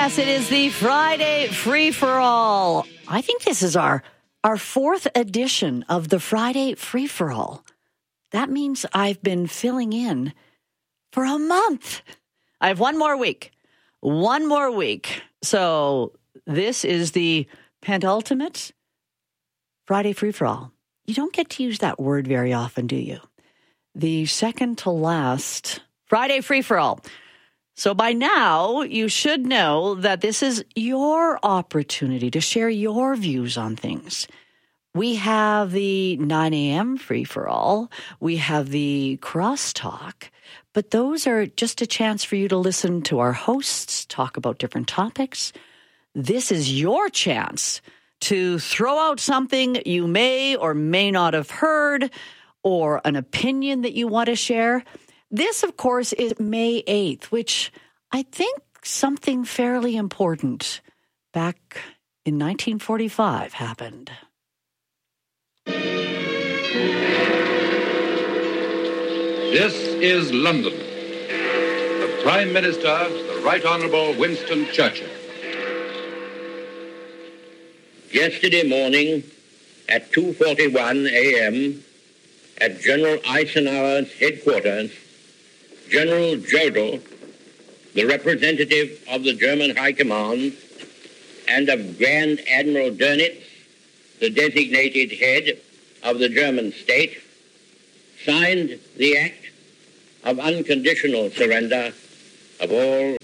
Yes, it is the Friday Free-for-All. I think this is our fourth edition of the Friday Free-for-All. That means I've been filling in for a month. I have one more week. One more week. So this is the penultimate Friday Free-for-All. You don't get to use that word very often, do you? The second to last Friday Free-for-All. So by now, you should know that this is your opportunity to share your views on things. We have the 9 a.m. free-for-all. We have the crosstalk. But those are just a chance for you to listen to our hosts talk about different topics. This is your chance to throw out something you may or may not have heard or an opinion that you want to share. This, of course, is May 8th, which I think something fairly important back in 1945 happened. This is London. The Prime Minister, the Right Honourable Winston Churchill. Yesterday morning at 2:41 a.m. at General Eisenhower's headquarters, General Jodl, the representative of the German High Command, and of Grand Admiral Dönitz, the designated head of the German state, signed the act of unconditional surrender of all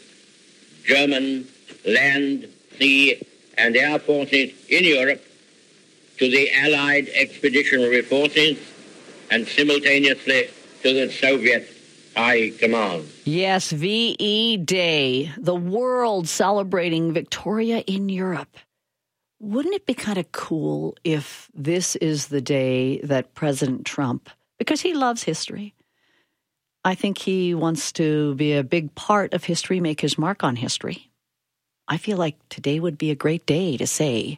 German land, sea, and air forces in Europe to the Allied expeditionary forces and simultaneously to the Soviet High Command. Yes, VE Day, the world celebrating Victoria in Europe. Wouldn't it be kind of cool if this is the day that President Trump, because he loves history, I think he wants to be a big part of history, make his mark on history. I feel like today would be a great day to say,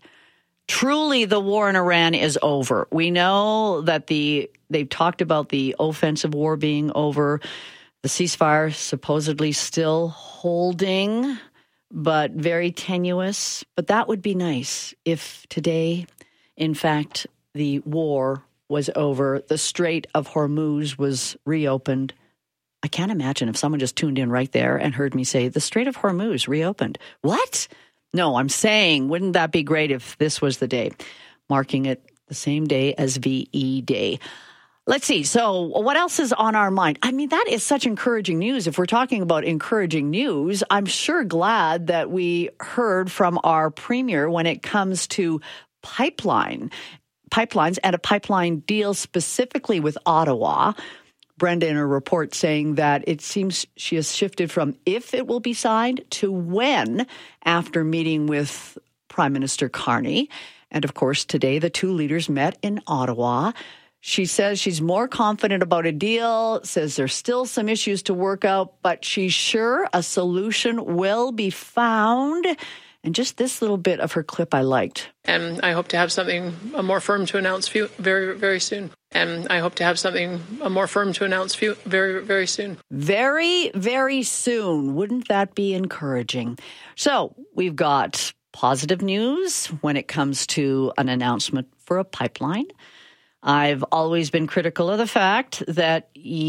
truly the war in Iran is over. We know that they've talked about the offensive war being over, the ceasefire supposedly still holding, but very tenuous. But that would be nice if today, in fact, the war was over, the Strait of Hormuz was reopened. I can't imagine if someone just tuned in right there and heard me say, the Strait of Hormuz reopened. What? No, I'm saying, wouldn't that be great if this was the day, marking it the same day as VE Day? Let's see. So what else is on our mind? I mean, that is such encouraging news. If we're talking about encouraging news, I'm sure glad that we heard from our premier when it comes to pipelines and a pipeline deal specifically with Ottawa. Brenda in a report saying that it seems she has shifted from if it will be signed to when after meeting with Prime Minister Carney. And of course, today the two leaders met in Ottawa. She says she's more confident about a deal, says there's still some issues to work out, but she's sure a solution will be found. And just this little bit of her clip I liked. And I hope to have something more firm to announce very, very soon. And I hope to have something more firm to announce very, very soon. Very, very soon. Wouldn't that be encouraging? So we've got positive news when it comes to an announcement for a pipeline. I've always been critical of the fact that,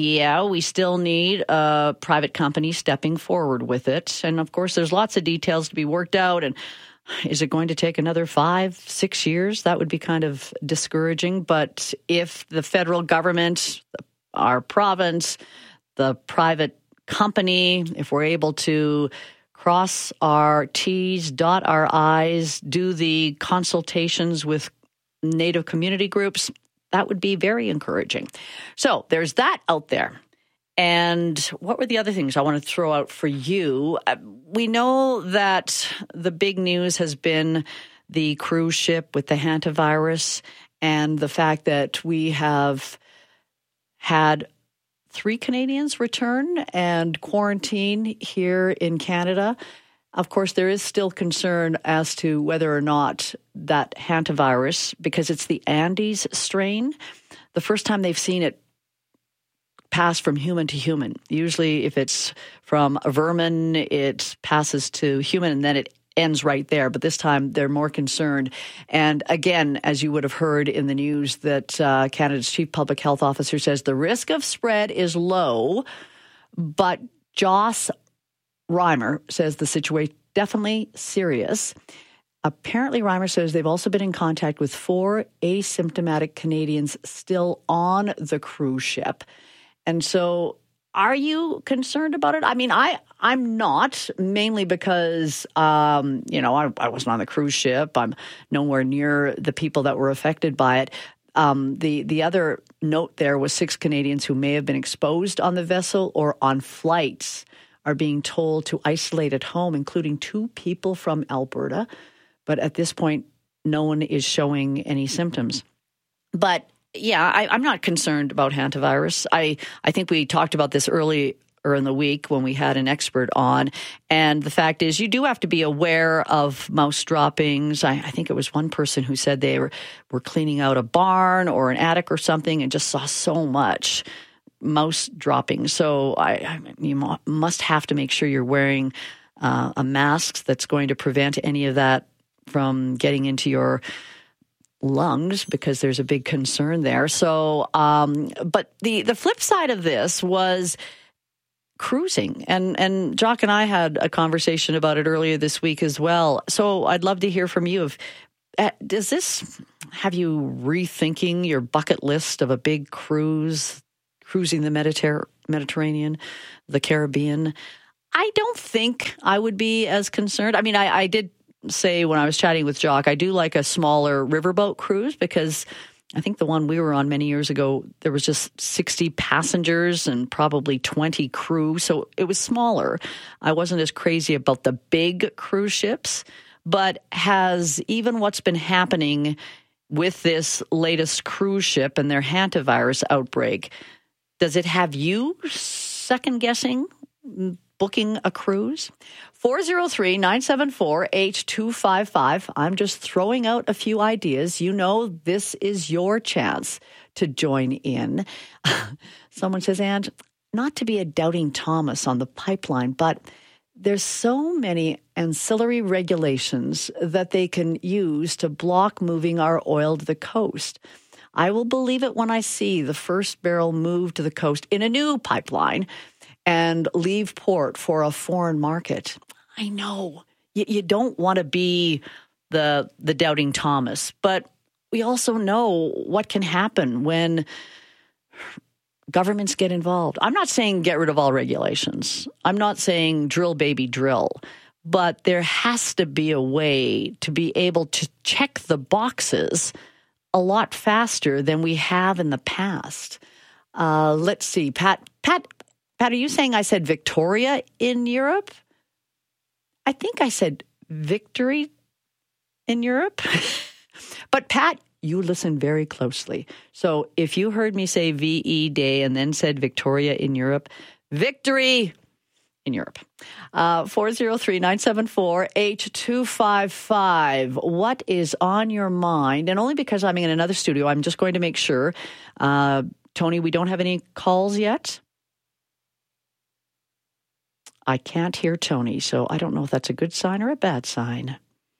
we still need a private company stepping forward with it. And of course, there's lots of details to be worked out. And is it going to take another 5-6 years? That would be kind of discouraging. But if the federal government, our province, the private company, if we're able to cross our T's, dot our I's, do the consultations with Native community groups, that would be very encouraging. So there's that out there. And what were the other things I want to throw out for you? We know that the big news has been the cruise ship with the hantavirus and the fact that we have had 3 Canadians return and quarantine here in Canada. Of course, there is still concern as to whether or not that hantavirus, because it's the Andes strain, the first time they've seen it pass from human to human. Usually if it's from a vermin, it passes to human and then it ends right there. But this time they're more concerned. And again, as you would have heard in the news, that Canada's chief public health officer says the risk of spread is low, but Joss Reimer says the situation definitely serious. Apparently, Reimer says they've also been in contact with 4 asymptomatic Canadians still on the cruise ship. And so are you concerned about it? I mean, I'm not, mainly because, I wasn't on the cruise ship. I'm nowhere near the people that were affected by it. The other note there was 6 Canadians who may have been exposed on the vessel or on flights are being told to isolate at home, including 2 people from Alberta. But at this point, no one is showing any symptoms. But yeah, I'm not concerned about hantavirus. I think we talked about this earlier in the week when we had an expert on. And the fact is, you do have to be aware of mouse droppings. I think it was one person who said they were cleaning out a barn or an attic or something and just saw so much mouse dropping. So you must have to make sure you're wearing a mask that's going to prevent any of that from getting into your lungs, because there's a big concern there. So, but the flip side of this was cruising. And Jock and I had a conversation about it earlier this week as well. So I'd love to hear from you. Does this have you rethinking your bucket list of a big cruising the Mediterranean, the Caribbean? I don't think I would be as concerned. I mean, I did say when I was chatting with Jock, I do like a smaller riverboat cruise, because I think the one we were on many years ago, there was just 60 passengers and probably 20 crew. So it was smaller. I wasn't as crazy about the big cruise ships, but has even what's been happening with this latest cruise ship and their hantavirus outbreak, does it have you second guessing booking a cruise? 403-974-8255. I'm just throwing out a few ideas. You know, this is your chance to join in. Someone says, and not to be a doubting Thomas on the pipeline, but there's so many ancillary regulations that they can use to block moving our oil to the coast. I will believe it when I see the first barrel move to the coast in a new pipeline and leave port for a foreign market. I know you don't want to be the doubting Thomas, but we also know what can happen when governments get involved. I'm not saying get rid of all regulations. I'm not saying drill, baby, drill. But there has to be a way to be able to check the boxes a lot faster than we have in the past. Let's see. Pat, are you saying I said Victoria in Europe? I think I said victory in Europe. But Pat, you listen very closely. So if you heard me say VE Day and then said Victoria in Europe, victory in Europe. 403-974-8255. What is on your mind? And only because I'm in another studio, I'm just going to make sure. Tony, we don't have any calls yet. I can't hear Tony, so I don't know if that's a good sign or a bad sign.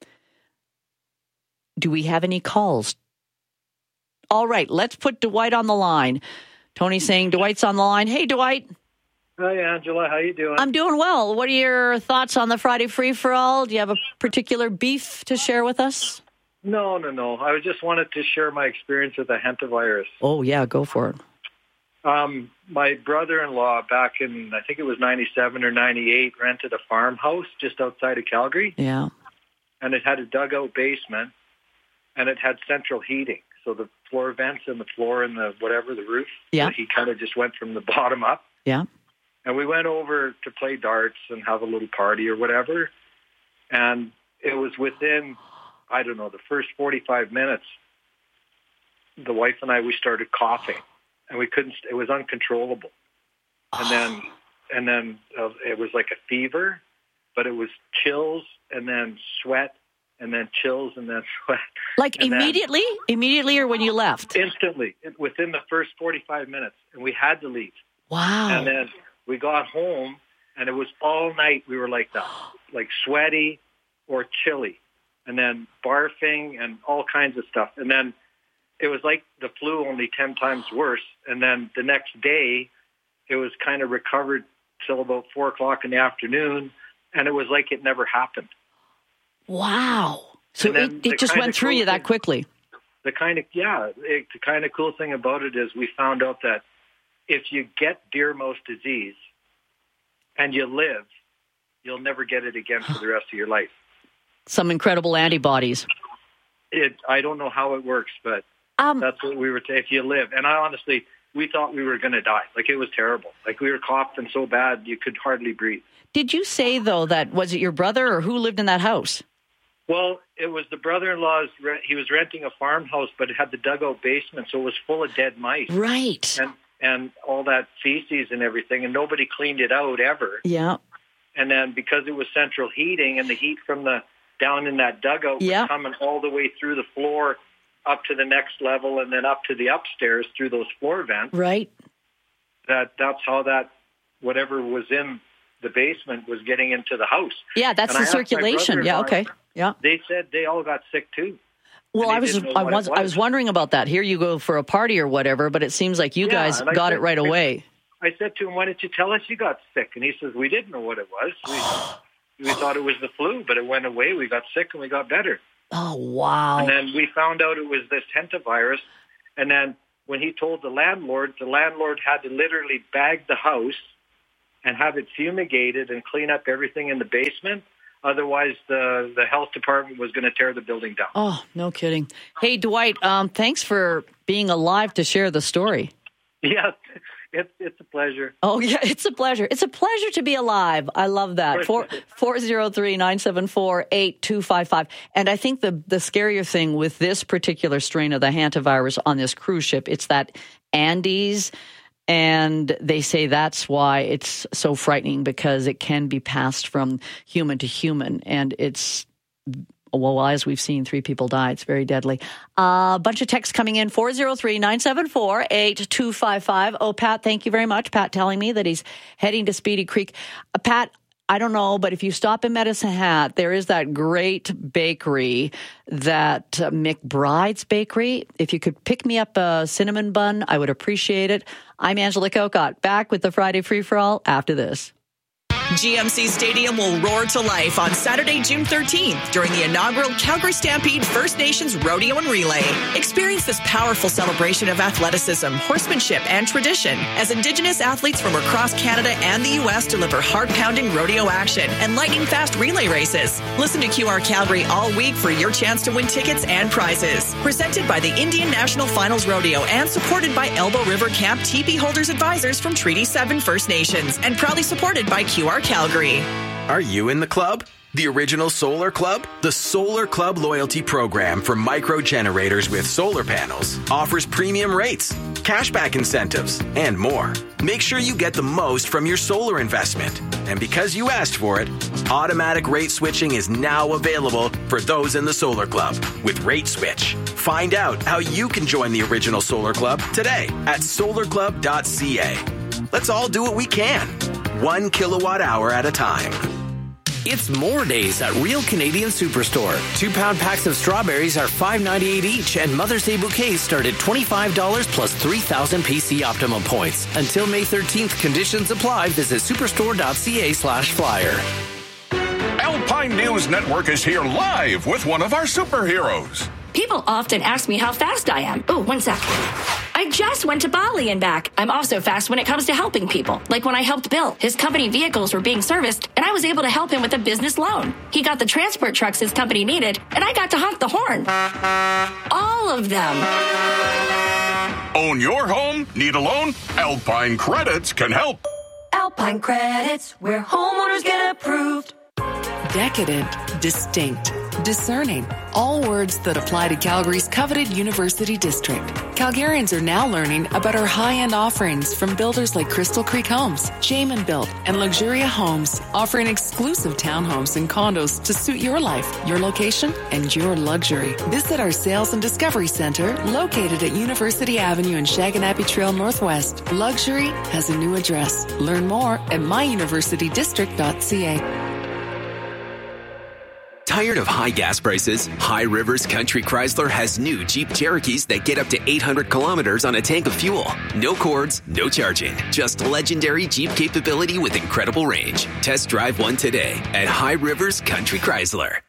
Do we have any calls? All right, let's put Dwight on the line. Tony's saying Dwight's on the line. Hey, Dwight. Hi, Angela. How you doing? I'm doing well. What are your thoughts on the Friday Free-for-All? Do you have a particular beef to share with us? No. I just wanted to share my experience with the hantavirus. Oh, yeah, go for it. My brother-in-law back in, I think it was 97 or 98, rented a farmhouse just outside of Calgary. Yeah. And it had a dugout basement, and it had central heating. So the floor vents and the floor and the roof. Yeah. He kind of just went from the bottom up. Yeah. And we went over to play darts and have a little party or whatever. And it was within, I don't know, the first 45 minutes, the wife and we started coughing. And we couldn't, it was uncontrollable. And then it was like a fever, but it was chills and then sweat and then chills and then sweat. Like and immediately or when you left? Instantly, within the first 45 minutes. And we had to leave. Wow. And then we got home, and it was all night we were like that, like sweaty or chilly, and then barfing and all kinds of stuff. And then it was like the flu, only 10 times worse. And then the next day, it was kind of recovered till about 4 o'clock in the afternoon, and it was like it never happened. Wow. So it just went through you that quickly. The kind of cool thing about it is we found out that if you get deer mouse disease and you live, you'll never get it again for the rest of your life. Some incredible antibodies. I don't know how it works, but that's what we were saying. If you live, and we thought we were going to die. Like, it was terrible. Like, we were coughing so bad you could hardly breathe. Did you say, though, that was it your brother or who lived in that house? Well, it was the brother-in-law's. He was renting a farmhouse, but it had the dugout basement, so it was full of dead mice. Right. And all that feces and everything, and nobody cleaned it out ever. Yeah. And then because it was central heating, and the heat from the down in that dugout was coming all the way through the floor up to the next level, and then up to the upstairs through those floor vents. Right. That's how that whatever was in the basement was getting into the house. Yeah, that's the circulation. Yeah, okay. Yeah. They said they all got sick too. Well, I was wondering about that. Here you go for a party or whatever, but it seems like you guys got it right away. I said to him, "Why didn't you tell us you got sick?" And he says, "We didn't know what it was. We thought it was the flu, but it went away. We got sick and we got better." Oh, wow. And then we found out it was this hentavirus. And then when he told the landlord had to literally bag the house and have it fumigated and clean up everything in the basement. Otherwise, the health department was going to tear the building down. Oh, no kidding. Hey, Dwight, thanks for being alive to share the story. Yeah, it's a pleasure. Oh, yeah, it's a pleasure. It's a pleasure to be alive. I love that. 403-974-8255. And I think the scarier thing with this particular strain of the hantavirus on this cruise ship, it's that Andes. And they say that's why it's so frightening, because it can be passed from human to human. And it's, well, as we've seen, 3 people die. It's very deadly. A bunch of texts coming in, 403-974-8255. Oh, Pat, thank you very much. Pat telling me that he's heading to Speedy Creek. Pat, I don't know, but if you stop in Medicine Hat, there is that great bakery, that McBride's Bakery. If you could pick me up a cinnamon bun, I would appreciate it. I'm Angelique Ocott, back with the Friday Free-for-All after this. GMC Stadium will roar to life on Saturday, June 13th during the inaugural Calgary Stampede First Nations Rodeo and Relay. Experience this powerful celebration of athleticism, horsemanship, and tradition as Indigenous athletes from across Canada and the U.S. deliver heart-pounding rodeo action and lightning-fast relay races. Listen to QR Calgary all week for your chance to win tickets and prizes. Presented by the Indian National Finals Rodeo and supported by Elbow River Camp Teepee Holders Advisors from Treaty 7 First Nations and proudly supported by QR Calgary. Are you in the club? The original Solar Club? The Solar Club loyalty program for micro generators with solar panels offers premium rates, cashback incentives, and more. Make sure you get the most from your solar investment. And because you asked for it, automatic rate switching is now available for those in the Solar Club with Rate Switch. Find out how you can join the original Solar Club today at solarclub.ca. Let's all do what we can, 1 kilowatt hour at a time. It's more days at Real Canadian Superstore. 2-pound packs of strawberries are $5.98 each, and Mother's Day bouquets start at $25 plus 3,000 PC Optimum points. Until May 13th, conditions apply. Visit superstore.ca/flyer. Alpine News Network is here live with one of our superheroes. People often ask me how fast I am. Oh, 1 sec. I just went to Bali and back. I'm also fast when it comes to helping people. Like when I helped Bill. His company vehicles were being serviced, and I was able to help him with a business loan. He got the transport trucks his company needed, and I got to honk the horn. All of them. Own your home? Need a loan? Alpine Credits can help. Alpine Credits, where homeowners get approved. Decadent, distinct, discerning, All words that apply to Calgary's coveted University District. Calgarians are now learning about our high-end offerings from builders like Crystal Creek Homes, Jamin Built, and Luxuria Homes, offering exclusive townhomes and condos to suit your life, your location, and your luxury. Visit our Sales and Discovery Center, located at University Avenue and Shaganappi Trail Northwest. Luxury has a new address. Learn more at myuniversitydistrict.ca. Tired of high gas prices? High Rivers Country Chrysler has new Jeep Cherokees that get up to 800 kilometers on a tank of fuel. No cords, no charging. Just legendary Jeep capability with incredible range. Test drive one today at High Rivers Country Chrysler.